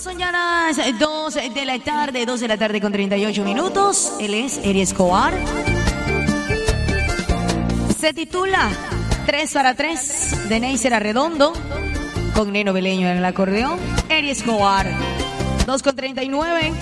son ya las 2 de la tarde, 2 de la tarde con 38 minutos. Él es Eri Escobar. Se titula 3 para 3 de Neisser Arredondo, con Neno Beleño en el acordeón. Eri Escobar, 2 con 39.